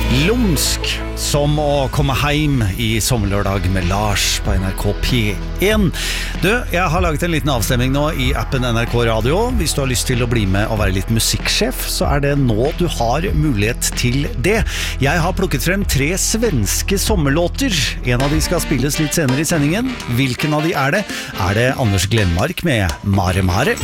Lumsk som å komme hjem i sommerlørdag med Lars på NRK P1. Du, jeg har laget en liten avstemning nå i appen NRK Radio. Hvis du har lyst til å bli med og være litt musikksjef, så er det nå du har mulighet til det. Jeg har plukket frem 3 svenske sommerlåter. En av de skal spilles litt senere i sendingen. Hvilken av de er det? Er det Anders Glenmark med Mare Mare?